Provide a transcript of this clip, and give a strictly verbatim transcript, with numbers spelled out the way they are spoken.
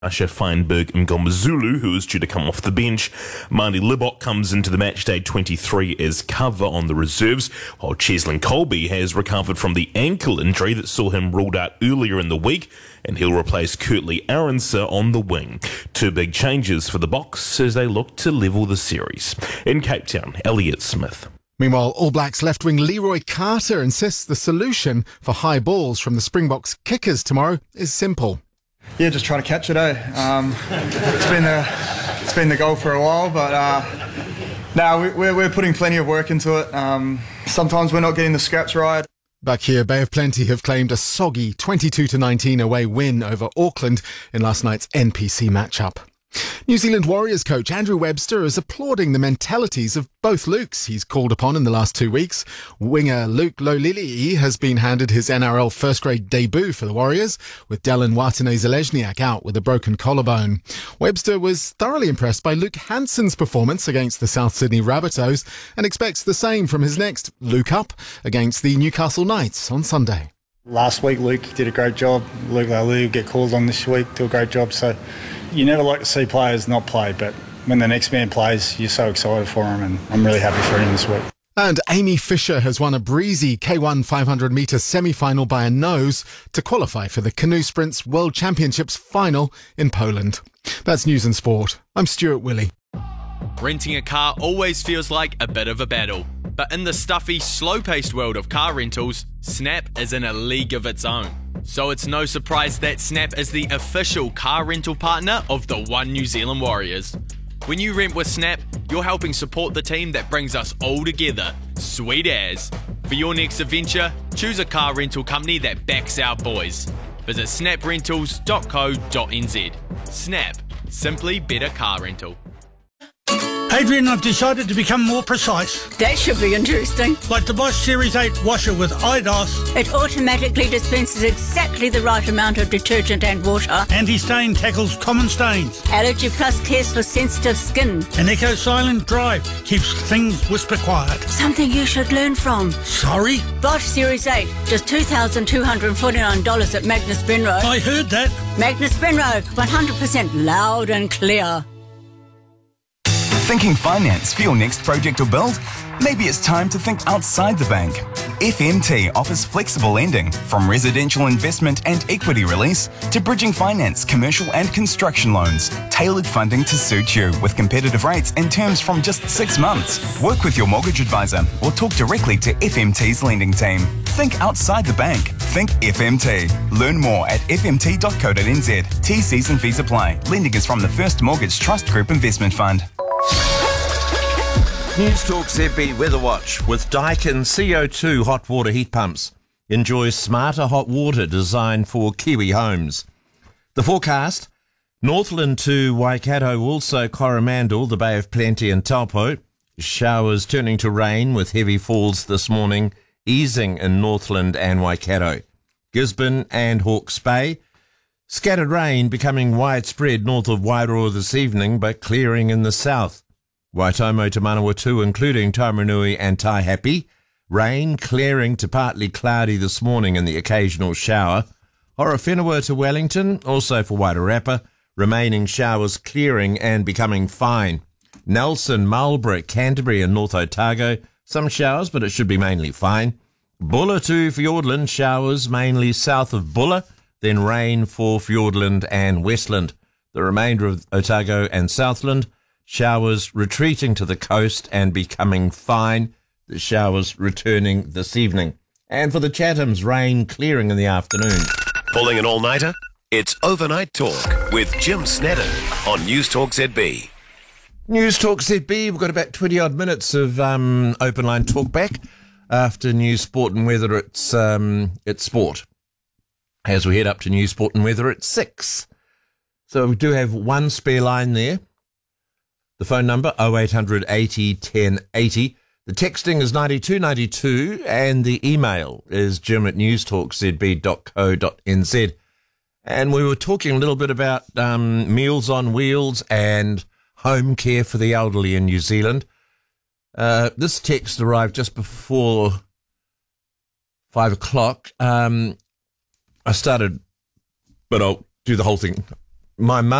Asha Feinberg Mgomezulu, who is due to come off the bench. Marnie Libok comes into the matchday twenty-three as cover on the reserves, while Cheslin Colby has recovered from the ankle injury that saw him ruled out earlier in the week, and he'll replace Kurtley Aronsa on the wing. Two big changes for the Boks as they look to level the series. In Cape Town, Elliot Smith. Meanwhile, All Blacks left wing Leroy Carter insists the solution for high balls from the Springboks kickers tomorrow is simple. Yeah, just try to catch it, eh? Um, it's been the it's been the goal for a while, but uh, now we, we're we're putting plenty of work into it. Um, sometimes we're not getting the scraps right. Back here, Bay of Plenty have claimed a soggy twenty-two to nineteen away win over Auckland in last night's N P C matchup. New Zealand Warriors coach Andrew Webster is applauding the mentalities of both Lukes he's called upon in the last two weeks. Winger Luke Lolili'i has been handed his N R L first-grade debut for the Warriors, with Dylan Watene-Zelezniak out with a broken collarbone. Webster was thoroughly impressed by Luke Hansen's performance against the South Sydney Rabbitohs and expects the same from his next Luke Up against the Newcastle Knights on Sunday. Last week, Luke did a great job. Luke Lolili'i will get called on this week, do a great job. So you never like to see players not play, but when the next man plays, you're so excited for him, and I'm really happy for him this week. And Amy Fisher has won a breezy K one five hundred metre semi-final by a nose to qualify for the Canoe Sprints World Championships final in Poland. That's News and Sport. I'm Stuart Willey. Renting a car always feels like a bit of a battle. But in the stuffy, slow-paced world of car rentals, Snap is in a league of its own. So it's no surprise that Snap is the official car rental partner of the One New Zealand Warriors. When you rent with Snap, you're helping support the team that brings us all together. Sweet as. For your next adventure, choose a car rental company that backs our boys. Visit snap rentals dot co dot n z. Snap. Simply better car rental. Adrian, I've decided to become more precise. That should be interesting. Like the Bosch Series eight washer with I D O S. It automatically dispenses exactly the right amount of detergent and water. Anti-stain tackles common stains. Allergy Plus cares for sensitive skin. And Eco Silent Drive keeps things whisper quiet. Something you should learn from. Sorry? Bosch Series eight, just two thousand two hundred forty-nine dollars at Magnus Benroe. I heard that. Magnus Benroe, one hundred percent loud and clear. Thinking finance for your next project or build? Maybe it's time to think outside the bank. F M T offers flexible lending, from residential investment and equity release to bridging finance, commercial and construction loans. Tailored funding to suit you with competitive rates and terms from just six months. Work with your mortgage advisor or talk directly to F M T's lending team. Think outside the bank. Think F M T. Learn more at f m t dot co dot n z. T Cs and fees apply. Lending is from the First Mortgage Trust Group Investment Fund. News Talk Z B Weather Watch with Daikin C O two hot water heat pumps. Enjoy smarter hot water designed for Kiwi homes. The forecast: Northland to Waikato, also Coromandel, the Bay of Plenty and Taupo. Showers turning to rain with heavy falls this morning, easing in Northland and Waikato. Gisborne and Hawke's Bay. Scattered rain becoming widespread north of Wairoa this evening, but clearing in the south. Waitomo to Manawatu, including Taumarunui and Taihape. Rain clearing to partly cloudy this morning and the occasional shower. Horowhenua to Wellington, also for Wairarapa. Remaining showers clearing and becoming fine. Nelson, Marlborough, Canterbury and North Otago. Some showers, but it should be mainly fine. Bulla to Fiordland, showers mainly south of Bulla. Then rain for Fiordland and Westland. The remainder of Otago and Southland. Showers retreating to the coast and becoming fine. The showers returning this evening. And for the Chathams, rain clearing in the afternoon. Pulling an all-nighter? It's Overnight Talk with Jim Snedden on News Talk Z B. News Talk Z B, we've got about twenty-odd minutes of um, open line talk back. After News Sport and Weather, it's, um, it's sport. As we head up to News Sport and Weather at six. So we do have one spare line there. The phone number, oh eight hundred eighty ten eighty. The texting is ninety-two ninety-two, and the email is jim at news talk z b dot co dot n z. And we were talking a little bit about um, Meals on Wheels and home care for the elderly in New Zealand. Uh, this text arrived just before five o'clock. Um, I started, but I'll do the whole thing my mum